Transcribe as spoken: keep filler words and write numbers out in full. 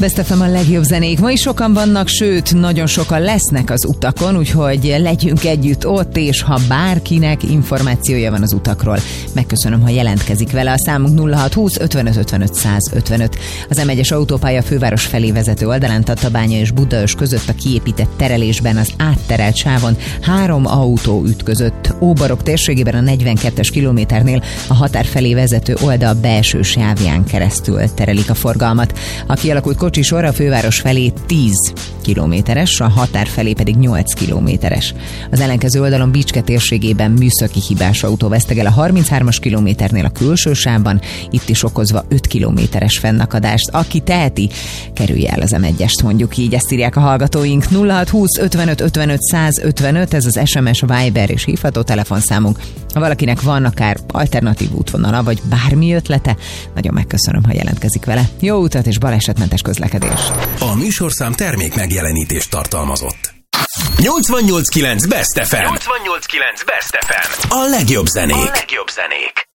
Best ef em a legjobb zenék. Ma is sokan vannak, sőt, nagyon sokan lesznek az utakon, úgyhogy legyünk együtt ott, és ha bárkinek információja van az utakról, megköszönöm, ha jelentkezik vele. A számunk nulla hat húsz ötvenöt ötvenöt száz ötvenöt. Az em egyes autópálya főváros felé vezető oldalán Tatabánya és Budaörs között a kiépített terelésben az átterelt sávon három autó ütközött. Óbarok térségében a negyvenkettes kilométernél a határ felé vezető oldal belső sávján keresztül terelik a forgalmat. A kialakult kocsisor a főváros felé tíz kilométeres, a határ felé pedig nyolc kilométeres. Az ellenkező oldalon Bicske térségében műszaki hibás autó vesztegel a harminchármas kilométernél a külső sávban, itt is okozva öt kilométeres fennakadást. Aki teheti, kerülje el az em egyest, mondjuk így, ezt írják a hallgatóink. nulla hat húsz ötvenöt ötvenöt száz ötvenöt, ez az es em es, Viber és hívható telefonszámunk. Ha valakinek van akár alternatív útvonala, vagy bármi ötlete, nagyon megköszönöm, ha jelentkezik vele. Jó utat és balesetmentes közlekedést! A műsorszám termék megjelenítést tartalmazott. nyolcvannyolc kilenc Best ef em. nyolcvannyolc kilenc Best ef em. A legjobb zenék. A legjobb zenék.